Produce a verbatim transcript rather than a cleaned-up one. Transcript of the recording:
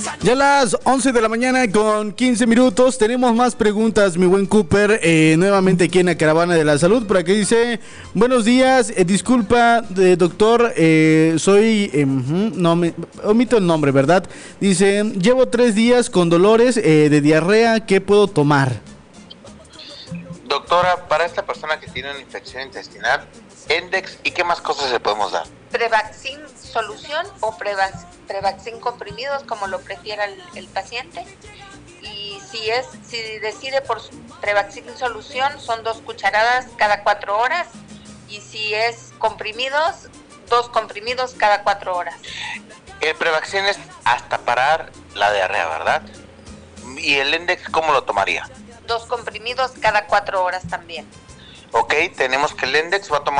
Ya a las once de la mañana con quince minutos tenemos más preguntas, mi buen Cooper, eh, nuevamente aquí en la Caravana de la Salud, por aquí dice, buenos días, eh, disculpa, eh, doctor, eh, soy, eh, no, me, omito el nombre, ¿verdad? Dice, llevo tres días con dolores eh, de diarrea, ¿qué puedo tomar? Doctora, para esta persona que tiene una infección intestinal, Endex, ¿y qué más cosas le podemos dar? Prevaxin solución o Prevax, Prevaxin comprimidos, como lo prefiera el, el paciente. Y si es, si decide por Prevaxin solución, son dos cucharadas cada cuatro horas. Y si es comprimidos, dos comprimidos cada cuatro horas. El Prevaxin es hasta parar la diarrea, ¿verdad? ¿Y el Endex cómo lo tomaría? Dos comprimidos cada cuatro horas también. Ok, tenemos que el Endex va a tomar